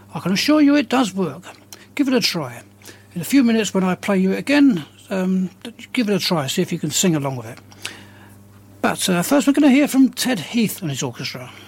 I can assure you it does work. Give it a try. In a few minutes when I play you it again, give it a try, see if you can sing along with it. But first we're going to hear from Ted Heath and his orchestra.